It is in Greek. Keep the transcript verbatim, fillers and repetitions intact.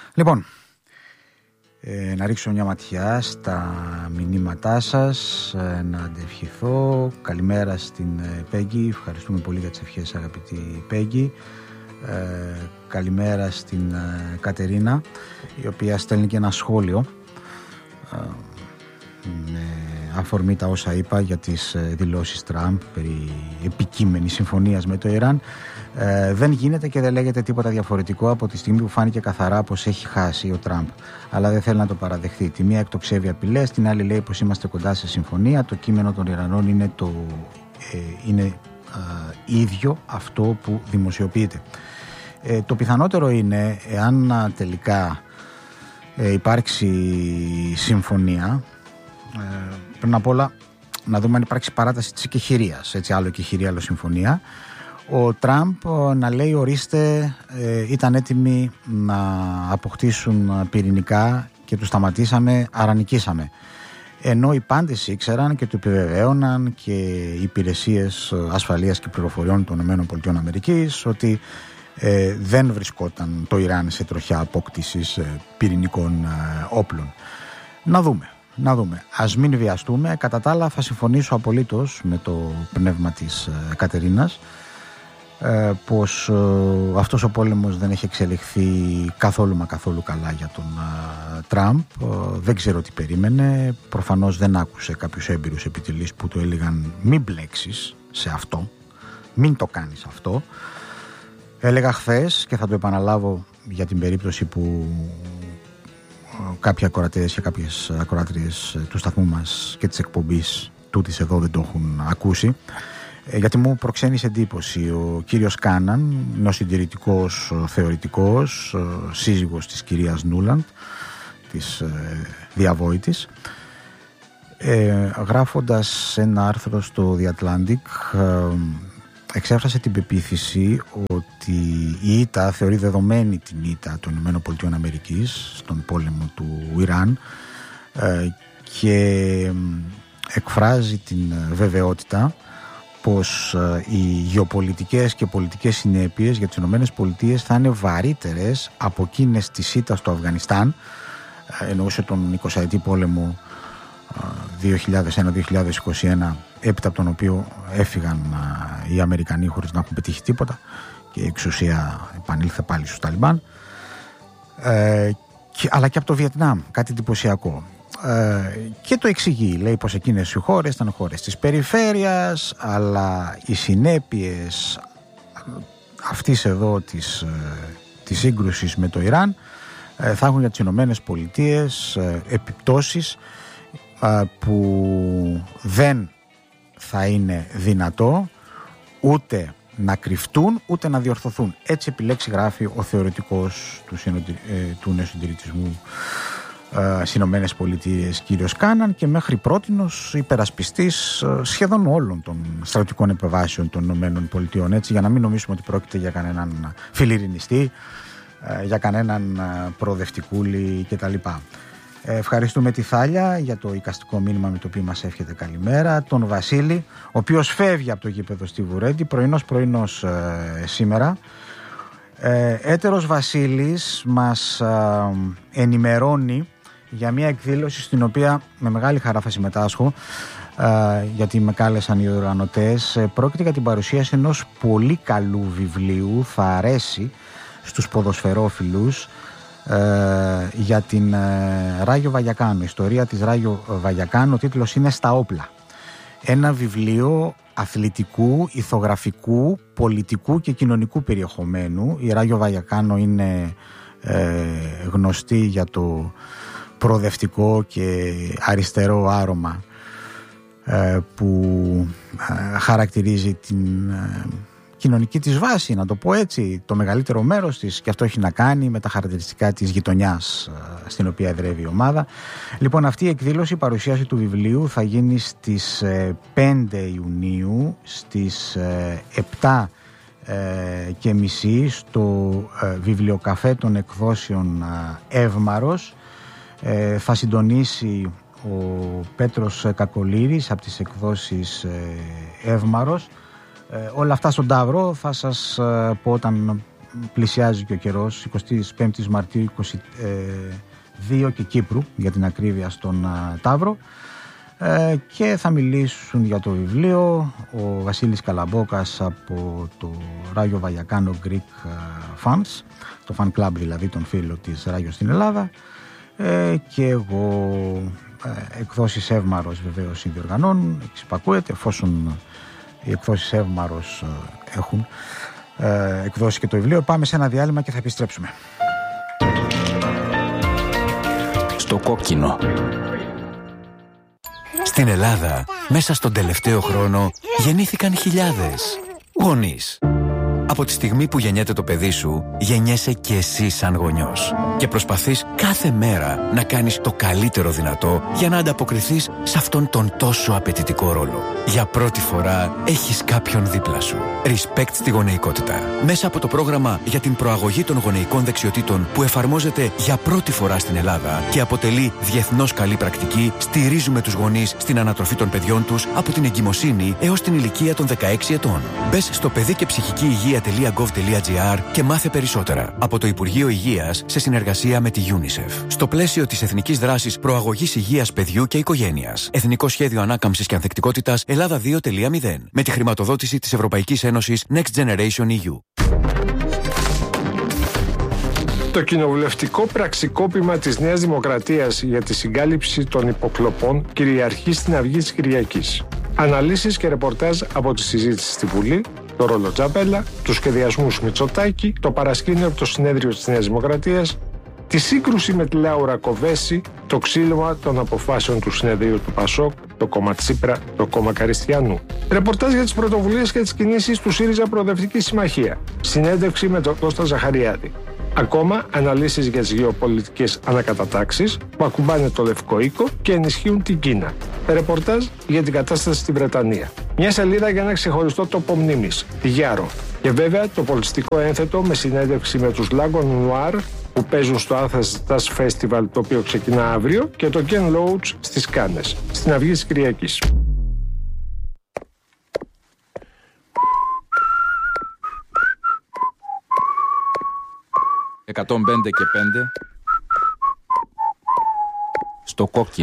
Λοιπόν, ε, να ρίξω μια ματιά στα μηνύματά σας, ε, να αντευχηθώ. Καλημέρα στην ε, Πέγγι, ευχαριστούμε πολύ για τις ευχές, αγαπητή Πέγγι. Ε, καλημέρα στην ε, Κατερίνα, η οποία στέλνει και ένα σχόλιο ε, με αφορμή τα όσα είπα για τις ε, δηλώσεις Τραμπ περί επικείμενης συμφωνίας με το Ιράν. Ε, δεν γίνεται και δεν λέγεται τίποτα διαφορετικό από τη στιγμή που φάνηκε καθαρά πως έχει χάσει ο Τραμπ. Αλλά δεν θέλει να το παραδεχθεί. Τη μία εκτοξεύει απειλές, την άλλη λέει πως είμαστε κοντά σε συμφωνία. Το κείμενο των Ιρανών είναι, το, ε, είναι ε, ίδιο αυτό που δημοσιοποιείται. Ε, το πιθανότερο είναι, εάν τελικά ε, υπάρξει συμφωνία, ε, πριν απ' όλα να δούμε αν υπάρξει παράταση της εκεχηρίας, έτσι, άλλο εκεχηρία, άλλο συμφωνία. Ο Τραμπ να λέει ορίστε, ε, ήταν έτοιμοι να αποκτήσουν πυρηνικά και τους σταματήσαμε, άρα νικήσαμε. Ενώ οι πάντες ήξεραν και το επιβεβαίωναν και οι υπηρεσίες ασφαλείας και πληροφοριών των ΗΠΑ ότι ε, δεν βρισκόταν το Ιράν σε τροχιά απόκτησης ε, πυρηνικών ε, όπλων. Να δούμε. Να δούμε. Ας μην βιαστούμε. Κατά τα άλλα θα συμφωνήσω απολύτως με το πνεύμα της ε, Κατερίνας, ε, πως ε, αυτός ο πόλεμος δεν έχει εξελιχθεί καθόλου μα καθόλου καλά για τον ε, Τραμπ. Ε, δεν ξέρω τι περίμενε. Προφανώς δεν άκουσε κάποιους έμπειρους επιτελείς που του έλεγαν μην μπλέξεις σε αυτό, μην το κάνεις αυτό. Έλεγα χθες και θα το επαναλάβω για την περίπτωση που κάποιοι ακροατές και κάποιες ακροάτριες του σταθμού μας και της εκπομπής τούτης εδώ δεν το έχουν ακούσει, γιατί μου προξένησε εντύπωση ο κύριος Κάναν, είναι ο συντηρητικός θεωρητικός σύζυγος της κυρίας Νούλαντ, της διαβόητης, ε, γράφοντας ένα άρθρο στο The Atlantic, ε, εξέφρασε την πεποίθηση ότι η ήττα θεωρεί δεδομένη την ήττα των ΗΠΑ στον πόλεμο του Ιράν ε, και εκφράζει την βεβαιότητα πως ε, οι γεωπολιτικές και πολιτικές συνέπειες για τις ΗΠΑ θα είναι βαρύτερες από εκείνες της ήττας στο Αφγανιστάν, ε, εννοούσε τον εικοσαετή πόλεμο δύο χιλιάδες ένα με δύο χιλιάδες είκοσι ένα, έπειτα από τον οποίο έφυγαν uh, οι Αμερικανοί χωρίς να έχουν πετύχει τίποτα και η εξουσία επανήλθε πάλι στους Ταλιμπάν, ε, και, αλλά και από το Βιετνάμ, κάτι εντυπωσιακό. Ε, και το εξηγεί, λέει πως εκείνες οι χώρες ήταν χώρες της περιφέρειας, αλλά οι συνέπειες αυτής εδώ της, της σύγκρουσης με το Ιράν ε, θα έχουν για τις Ηνωμένες Πολιτείες ε, επιπτώσεις που δεν θα είναι δυνατό ούτε να κρυφτούν ούτε να διορθωθούν. Έτσι επιλέξει, γράφει ο θεωρητικός του, συνοντι... του νεοσυντηρητισμού στις Ηνωμένες Πολιτείες κύριος Κάναν και μέχρι πρότινος υπερασπιστής σχεδόν όλων των στρατιωτικών επεμβάσεων των Ηνωμένων Πολιτειών, έτσι, για να μην νομίσουμε ότι πρόκειται για κανέναν φιλιρινιστή, για κανέναν προοδευτικούλη κτλ. Ευχαριστούμε τη Θάλια για το εικαστικό μήνυμα με το οποίο μας εύχεται καλημέρα. Τον Βασίλη, ο οποίος φεύγει από το γήπεδο στη Βουρέντη, πρωινός πρωινός ε, σήμερα. Ε, έτερος Βασίλης μας ε, ενημερώνει για μια εκδήλωση στην οποία με μεγάλη χαρά θα συμμετάσχω, ε, γιατί με κάλεσαν οι οργανωτές. Ε, πρόκειται για την παρουσίαση ενός πολύ καλού βιβλίου, θα αρέσει στους ποδοσφαιρόφιλους, Ε, για την ε, Ράγιο Βαγιακάνο, ιστορία της Ράγιο Βαγιακάνο. Ο τίτλος είναι «Στα όπλα». Ένα βιβλίο αθλητικού, ηθογραφικού, πολιτικού και κοινωνικού περιεχομένου. Η Ράγιο Βαγιακάνο είναι ε, γνωστή για το προοδευτικό και αριστερό άρωμα ε, που ε, χαρακτηρίζει την ε, κοινωνική της βάση, να το πω έτσι, το μεγαλύτερο μέρος της, και αυτό έχει να κάνει με τα χαρακτηριστικά της γειτονιάς στην οποία εδρεύει η ομάδα. Λοιπόν, αυτή η εκδήλωση, η παρουσίαση του βιβλίου θα γίνει στις πέντε Ιουνίου στις επτά και μισή στο βιβλιοκαφέ των εκδόσεων Εύμαρος. Θα συντονίσει ο Πέτρος Κακολήρης από τις εκδόσεις Εύμαρος. Ε, όλα αυτά στον Ταύρο θα σας ε, πω όταν πλησιάζει και ο καιρός, εικοστή πέμπτη Μαρτίου είκοσι δύο και Κύπρου για την ακρίβεια στον Ταύρο, ε, και θα μιλήσουν για το βιβλίο ο Βασίλης Καλαμπόκας από το Ράγιο Βαγιακάνο Greek Fans, το fan club δηλαδή των φίλων της Ράγιο στην Ελλάδα, ε, και εγώ. ε, εκδόσεις Εύμαρος βεβαίως συνδιοργανώνουν, εξυπακούεται, εφόσον οι εκδόσεις Εύμαρος ε, έχουν ε, εκδώσει και το βιβλίο. Πάμε σε ένα διάλειμμα και θα επιστρέψουμε. Στο κόκκινο. Στην Ελλάδα, μέσα στον τελευταίο χρόνο, γεννήθηκαν χιλιάδες γονείς. Από τη στιγμή που γεννιέται το παιδί σου, γεννιέσαι και εσύ σαν γονιός. Και προσπαθείς κάθε μέρα να κάνεις το καλύτερο δυνατό για να ανταποκριθείς σε αυτόν τον τόσο απαιτητικό ρόλο. Για πρώτη φορά έχεις κάποιον δίπλα σου. Respect στη γονεϊκότητα. Μέσα από το πρόγραμμα για την προαγωγή των γονεϊκών δεξιοτήτων που εφαρμόζεται για πρώτη φορά στην Ελλάδα και αποτελεί διεθνώς καλή πρακτική, στηρίζουμε τους γονείς στην ανατροφή των παιδιών τους από την εγκυμοσύνη έως την ηλικία των δεκαέξι ετών. Μπες στο παιδί και ψυχική υγεία .gov.gr και μάθε περισσότερα από το Υπουργείο Υγείας σε συνεργασία με τη UNICEF. Στο πλαίσιο της Εθνικής Δράσης Προαγωγής Υγείας Παιδιού και Οικογένειας. Εθνικό Σχέδιο Ανάκαμψης και Ανθεκτικότητας Ελλάδα δύο κόμμα μηδέν. Με τη χρηματοδότηση της Ευρωπαϊκής Ένωσης Next Generation ι γιου. Το κοινοβουλευτικό πραξικόπημα της Νέας Δημοκρατίας για τη συγκάλυψη των υποκλοπών κυριαρχεί στην αυγή της Κυριακής. Αναλύσεις και ρεπορτάζ από τη συζήτηση στη Βουλή, το ρόλο Τζαπέλα, τους σχεδιασμούς Μητσοτάκη, το παρασκήνιο από το συνέδριο της Νέας Δημοκρατίας, τη σύγκρουση με τη Λάουρα Κοβέση, το ξύλωμα των αποφάσεων του συνεδρίου του Πασόκ, το κόμμα Τσίπρα, το κόμμα Καριστιανού. Ρεπορτάζ για τις πρωτοβουλίες και τις κινήσεις του ΣΥΡΙΖΑ Προοδευτική Συμμαχία. Συνέντευξη με τον Κώστα Ζαχαριάδη. Ακόμα αναλύσεις για τις γεωπολιτικές ανακατατάξεις που ακουμπάνε το Λευκό Οίκο και ενισχύουν την Κίνα. Ρεπορτάζ για την κατάσταση στη Βρετανία. Μια σελίδα για ένα ξεχωριστό τόπο μνήμης, τη Γιάρο. Και βέβαια το πολιτιστικό ένθετο με συνέντευξη με τους Lagon Noir που παίζουν στο Athens Jazz Festival, το οποίο ξεκινά αύριο, και το Ken Loach στις Κάνες, στην αυγή της Κυριακής. εκατόν πέντε και πέντε στο κόκκινο.